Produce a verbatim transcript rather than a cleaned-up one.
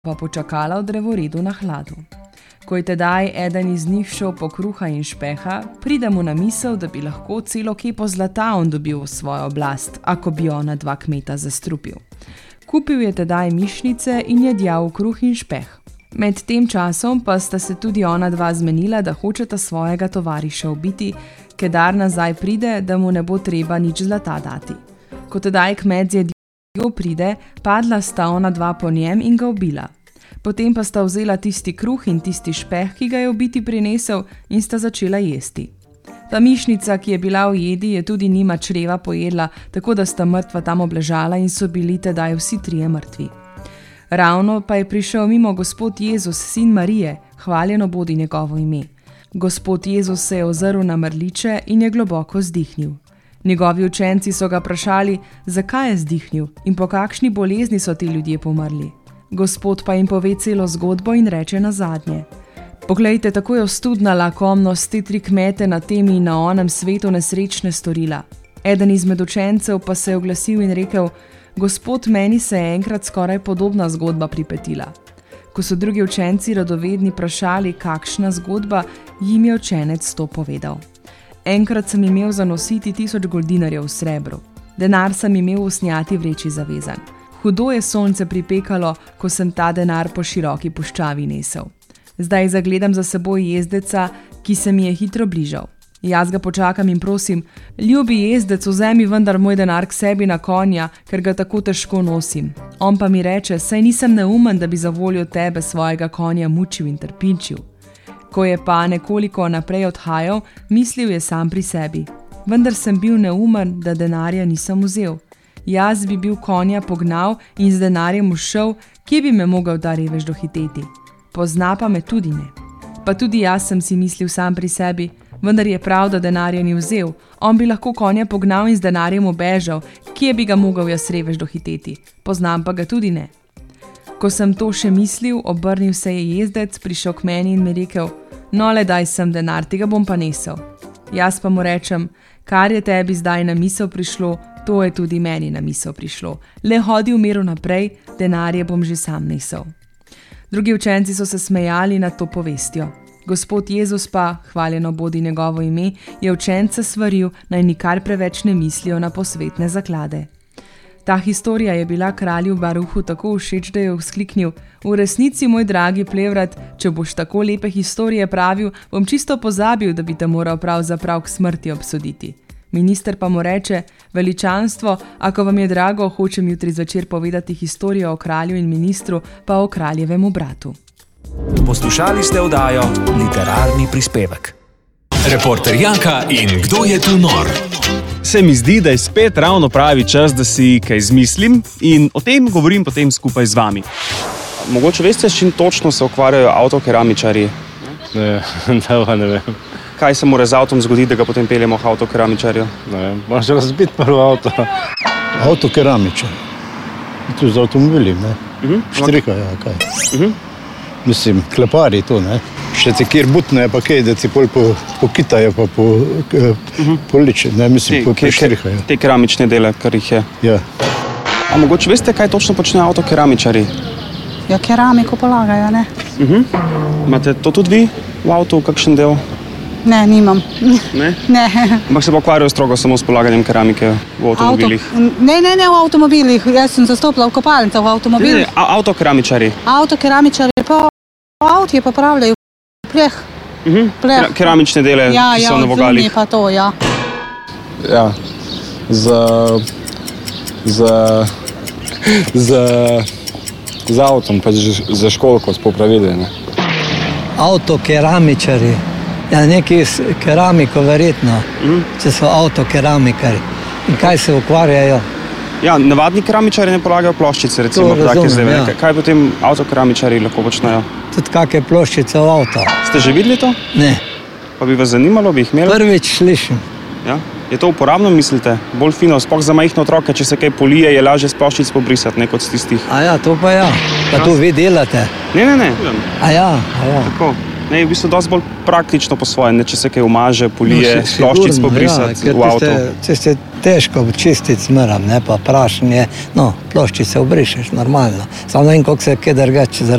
pa počakala v drevoredu na hladu. Ko je tedaj eden iz njih šel po kruha in špeha, pride mu na misel, da bi lahko celo kepo zlata on dobil v svojo oblast, ako bi ona dva kmeta zastrupil. Kupil je tedaj mišnice in jedjal kruh in špeh. Med tem časom pa sta se tudi ona dva zmenila, da hočeta svojega tovariša ubiti, kedar nazaj pride, da mu ne bo treba nič zlata dati. Ko tedaj kmet z jedjo pride, padla sta ona dva po njem in ga ubila. Potem pa sta vzela tisti kruh in tisti špeh, ki ga je ubiti prinesel, in sta začela jesti. Ta mišnica, ki je bila v jedi, je tudi njima čreva pojedla, tako da sta mrtva tam obležala in so bili tedaj vsi trije mrtvi. Ravno pa je prišel mimo Gospod Jezus, sin Marije, hvaljeno bodi njegovo ime. Gospod Jezus se je ozrl na mrliče in je globoko zdihnil. Njegovi učenci so ga vprašali, zakaj je zdihnil in po kakšni bolezni so ti ljudje pomrli. Gospod pa jim pove celo zgodbo in reče nazadnje: Poglejte, tako je ostudna lakomnost te tri kmete na temi in na onem svetu nesrečne storila. Eden izmed učencev pa se je oglasil in rekel: Gospod, meni se je enkrat skoraj podobna zgodba pripetila. Ko so drugi učenci radovedni vprašali, kakšna zgodba, jim je učenec to povedal. Enkrat sem imel zanositi tisoč goldinarjev v srebru. Denar sem imel v snjati vreči zavezan. Hudo je sonce pripekalo, ko sem ta denar po široki puščavi nesel. Zdaj zagledam za seboj jezdeca, ki se mi je hitro bližal. Jaz ga počakam in prosim: Ljubi jezdec, vzemi vendar moj denar k sebi na konja, ker ga tako težko nosim. On pa mi reče: Saj nisem neumen, da bi za voljo tebe svojega konja mučil in trpinčil. Ko je pa nekoliko naprej odhajal, mislil je sam pri sebi: Vendar sem bil neumen, da denarja nisem vzel. Jaz bi bil konja pognal in z denarjem ušel, kje bi me mogel ta revež dohiteti? Pozna pa me tudi ne. Pa tudi jaz sem si mislil sam pri sebi: Vendar je prav, da denarja ni vzel. On bi lahko konja pognal in z denarjem obežal, kje bi ga mogel jaz revež dohiteti? Poznam pa ga tudi ne. Ko sem to še mislil, obrnil se je jezdec, prišel k meni in mi rekel: No, le daj sem denar, tega bom pa nesel. Jaz pa mu rečem: Kar je tebi zdaj na misel prišlo, to je tudi meni na misel prišlo. Le hodi v miru naprej, denarje bom že sam nesel. Drugi učenci so se smejali nad to povestjo. Gospod Jezus pa, hvaljeno bodi njegovo ime, je učence svaril, naj nikar preveč ne mislijo na posvetne zaklade. Ta historija je bila kralju Baruhu tako všeč, da je vzkliknil: V resnici, moj dragi Plevrat, če boš tako lepe historije pravil, bom čisto pozabil, da bi te moral pravzaprav k smrti obsoditi. Minister pa mu reče: Veličanstvo, ako vam je drago, hočem jutri zvečer povedati historijo o kralju in ministru, pa o kraljevemu bratu. Poslušali ste oddajo Literarni prispevek. Reporter Janka in Kdo je tu nor? Se mi zdi, da je spet ravno pravi čas, da si kaj izmislim in o tem govorim potem skupaj z vami. Mogoče veste, s čim točno se ukvarjajo avtokeramičarji? Ne, ne, ne vem. Kaj se mora z avtom zgoditi, da ga potem peljemo k avtokeramičarju? Ne vem, moraš razbiti prvo avto. Avtokeramičar. Tu z avtomobili, ne? Uh-huh. Štrika, ja, kaj. Uh-huh. Mislim, klepari to, ne? Še ti kjer butne, pa kaj, da ti pol po, po kitajo, pa po, uh-huh. po liči, ne? Mislim, te, po štrika, ja. Te keramične dele, kar jih je. Ja. A mogoče veste, kaj točno počnejo avtokeramičarji? Ja, keramiko polagajo, ne? Uh-huh. Imate to tudi vi v avtu, kakšen del? Ne, nimam. Ne? Ne. Ampak se pa ukvarjajo strogo samo s polaganjem keramike v avtomobilih? Auto, ne, ne, ne v avtomobilih. Jaz sem zastopila v kopalnicah v avtomobilih. Ne, ne, avtokeramičarji? Avtokeramičarji pa v avtje popravljajo pleh. Uh-huh. pleh. Keramične dele, ja, ki ja, so na vogalih? Ja, pa to, ja. Ja, za... za... za... za avtom, pač za školko s popravili, ne? Avtokeramičarji. Ja, neki keramiko verjetno, mm. če so avtokeramikari. In kaj se ukvarjajo? Ja, navadni keramičari ne polagajo ploščice, recimo, take zdaj. Ja. Kaj potem avtokeramičari lahko počnejo? Tudi kakšne ploščice v avto. Ste že videli to? Ne. Pa bi vas zanimalo, bi jih imeli? Prvič slišim. Ja? Je to uporabno, mislite? Bolj fino, sploh za majhne otroke, če se kaj polije, je lažje s ploščic pobrisati, ne kot s tistih. A ja, to pa ja. Pa ja. To vi delate? Ne, ne, ne. A ja, a ja. Tako. Ne, je v bistvu dosti bolj praktično po svoje, ne, če se kaj umaže, polije, no, ploščic pobrisati ja, v avto. Če ste težko čistiti zmeram, ne pa prašenje, no, ploščice obrišeš normalno. Samo ne vem, koliko se je kaj drugače